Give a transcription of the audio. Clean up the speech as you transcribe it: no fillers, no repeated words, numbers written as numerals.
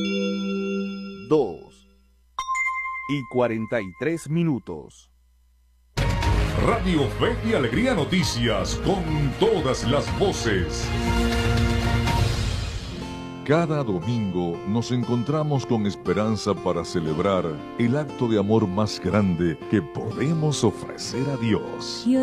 2:43. Radio Fe y Alegría Noticias, con todas las voces. Cada domingo nos encontramos con esperanza para celebrar el acto de amor más grande que podemos ofrecer a Dios.